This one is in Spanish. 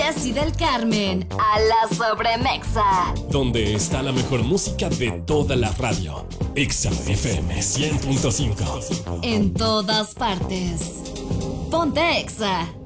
Jessy del Carmen, a la Sobremexa. Donde está la mejor música de toda la radio. Exa FM 100.5. En todas partes. Ponte Exa.